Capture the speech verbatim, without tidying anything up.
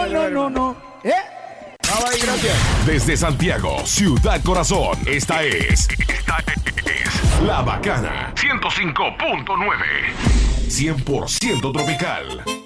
no, no, no, no. ¿Eh? Bye, gracias. Desde Santiago, Ciudad Corazón, esta es, esta es La Bacana ciento cinco punto nueve. cien por ciento tropical.